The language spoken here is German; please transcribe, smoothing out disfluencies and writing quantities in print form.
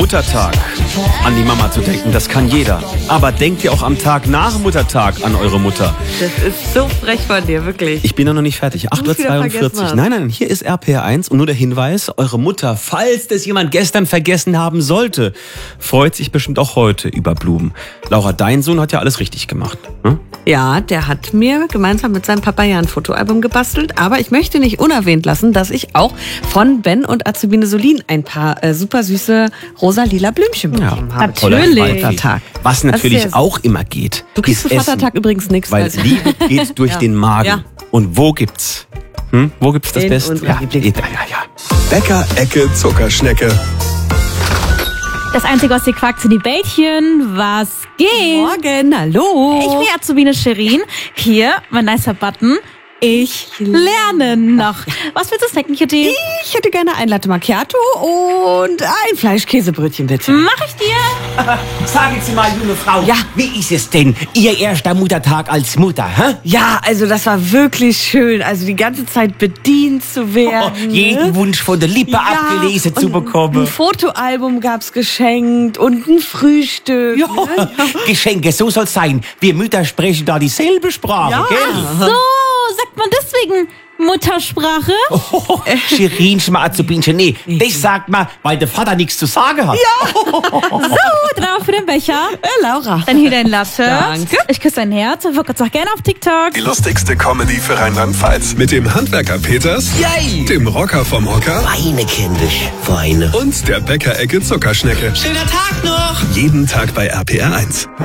Muttertag an die Mama zu denken, das kann jeder. Aber denkt ihr auch am Tag nach Muttertag an eure Mutter? Das ist so frech von dir, wirklich. Ich bin ja noch nicht fertig. 8:42 Uhr. Nein, hier ist RPR1 und nur der Hinweis, eure Mutter, falls das jemand gestern vergessen haben sollte, freut sich bestimmt auch heute über Blumen. Laura, dein Sohn hat ja alles richtig gemacht. Hm? Ja, der hat mir gemeinsam mit seinem Papa ja ein Fotoalbum gebastelt, aber ich möchte nicht unerwähnt lassen, dass ich auch von Ben und Azubine Solin ein paar super süße rosa-lila Blümchen bekommen habe. Natürlich. Vatertag. Was natürlich auch immer geht. Du kriegst zu Vatertag übrigens nichts. Weil Liebe geht durch den Magen. Ja. Und wo gibt's? Wo gibt's das Beste? Ja. Bäcker-Ecke Zuckerschnecke. Das Einzige, was hier quakt, sind die Bällchen. Was geht? Morgen, hallo. Ich bin Azubine Shirin. Hier, mein nicer Button. Ich lerne noch. Was willst du snacken, Cutie? Ich hätte gerne ein Latte Macchiato und ein Fleischkäsebrötchen, bitte. Mach ich dir. Sagen Sie mal, junge Frau, Ja. wie ist es denn, Ihr erster Muttertag als Mutter, hä? Ja, also das war wirklich schön. Also die ganze Zeit bedient zu werden. Jeden Wunsch von der Lippe abgelesen zu und bekommen. Ein Fotoalbum gab's geschenkt und ein Frühstück. Ja, Geschenke, so soll's sein. Wir Mütter sprechen da dieselbe Sprache, Ja. gell? So, sagt man deswegen Muttersprache? Shirin, Schmarzubinchen, nee, das sagt man, weil der Vater nichts zu sagen hat. So, drauf für den Becher. Laura. Dann hier dein Latte. Danke. Ich küsse dein Herz und folgt uns auch gerne auf TikTok. Die lustigste Comedy für Rheinland-Pfalz. Mit dem Handwerker Peters, Yay! dem Rocker vom Hocker Weine, kindisch, Weine. und der Bäcker-Ecke Zuckerschnecke. Schöner Tag noch! Jeden Tag bei RPR1.